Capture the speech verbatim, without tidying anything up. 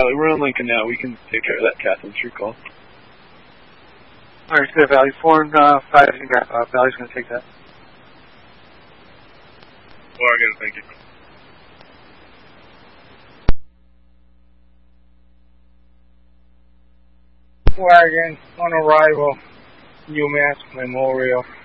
Valley. We're on Lincoln now. We can take care of that, Catherine. It's your call. All right, good, Valley. Four and uh, five. I think uh, Valley's going to take that. Oregon, thank you. Oregon, on arrival, UMass Memorial.